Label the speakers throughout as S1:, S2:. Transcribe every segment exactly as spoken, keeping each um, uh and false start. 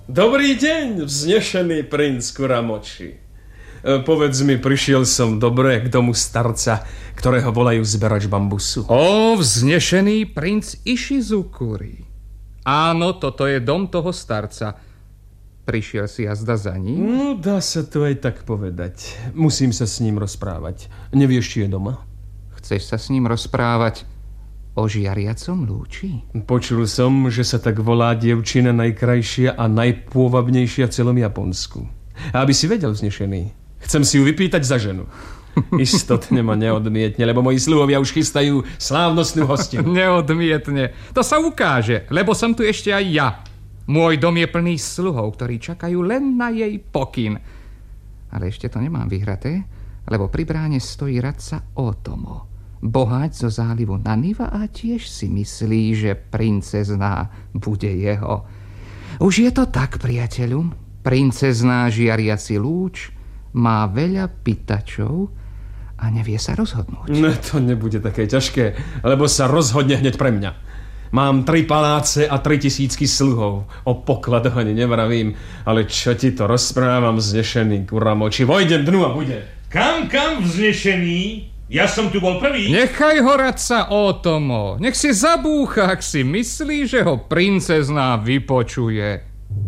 S1: Dobrý deň, vznešený princ Kuramoči. Povedz mi, prišiel som dobre k domu starca, ktorého volajú zberač bambusu.
S2: Ó, vznešený princ Ishizukuri. Áno, toto je dom toho starca. Prišiel si jazda za ním?
S1: No, dá sa to aj tak povedať. Musím sa s ním rozprávať. Nevieš, či je doma?
S2: Chceš sa s ním rozprávať o žiariacom lúči?
S1: Počul som, že sa tak volá dievčina najkrajšia a najpôvabnejšia v celom Japonsku. A aby si vedel, vznešený, chcem si ju vypýtať za ženu. Istotne ma neodmietne, lebo moji sluhovia už chystajú slávnostnú hostinu.
S2: Neodmietne. To sa ukáže, lebo som tu ešte aj ja. Môj dom je plný sluhov, ktorí čakajú len na jej pokyn. Ale ešte to nemám vyhraté, lebo pri bráne stojí radca Otomo, boháč zo zálivu Naniva, a tiež si myslí, že princezná bude jeho. Už je to tak, priateľu. Princezná žiariaci lúč má veľa pýtačov a nevie sa rozhodnúť.
S1: No, to nebude také ťažké, lebo sa rozhodne hneď pre mňa. Mám tri paláce a tri tisícky sluhov. O pokladoch ani nevravím, ale čo ti to rozprávam, vznešený Kuramoči. Vojdem dnu a bude.
S3: Kam, kam, vznešený? Ja som tu bol prvý.
S2: Nechaj ho, radca Otomo. Nech si zabúcha, ak si myslí, že ho princezná vypočuje.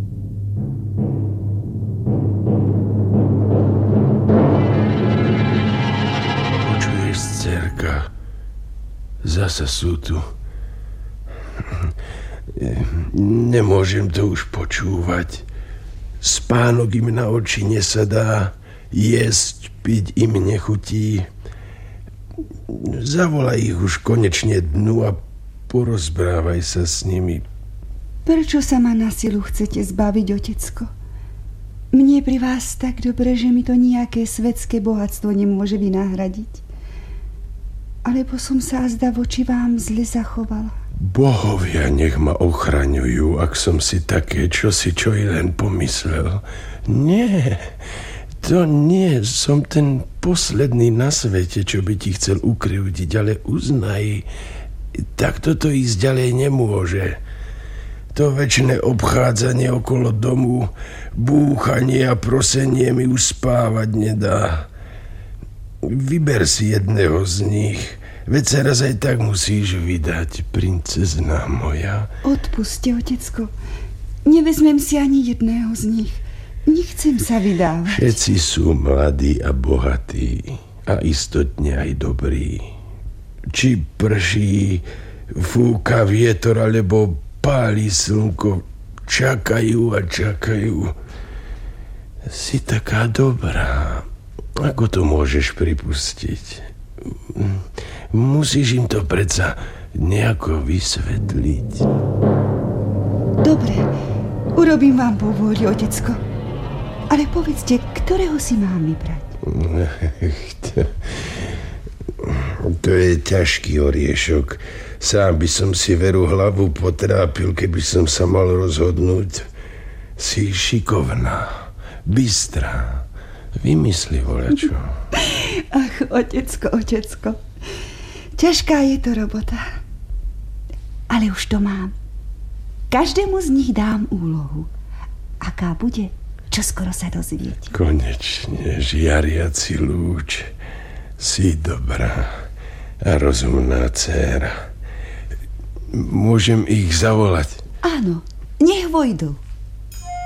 S4: Počuješ, dcerka? Zasa sú tu. Nemôžem to už počúvať. Spánok im na oči nesadá, jesť, piť im nechutí. Zavolaj ich už konečne dnu a porozprávaj sa s nimi.
S5: Prečo sa ma na silu chcete zbaviť, otecko? Mne pri vás tak dobre, že mi to nejaké svetské bohatstvo nemôže vynahradiť. Alebo som sa azda voči vám zle zachovala.
S4: Bohovia nech ma ochraňujú, ak som si také čosi, čo i len pomyslel. Nie, to nie, som ten posledný na svete, čo by ti chcel ukriúdiť, ale uznaj, takto to ísť ďalej nemôže. To večné obchádzanie okolo domu, búchanie a prosenie mi už spávať nedá. Vyber si jedného z nich. Veď sa raz aj tak musíš vydať, princezná moja.
S5: Odpuste, otecko. Nevezmem si ani jedného z nich. Nechcem sa vydávať.
S4: Všetci sú mladí a bohatí a istotne aj dobrí. Či prší, fúka vietor, alebo páli slnko, čakajú a čakajú. Si taká dobrá. Ako to môžeš pripustiť? Musíš im to predsa nejako vysvetliť.
S5: Dobre, urobím vám po vôli, otecko. Ale povedzte, ktorého si mám vybrať?
S4: To, to je ťažký oriešok. Sám by som si veru hlavu potrápil, keby som sa mal rozhodnúť. Si šikovná, bystrá. Vymysli voľačo.
S5: Ach, otecko, otecko. Ťažká je to robota. Ale už to mám. Každému z nich dám úlohu. Aká bude, čoskoro sa dozviete.
S4: Konečne, žiariaci lúč. Si dobrá a rozumná dcéra. Môžem ich zavolať?
S5: Áno, nech vojdu.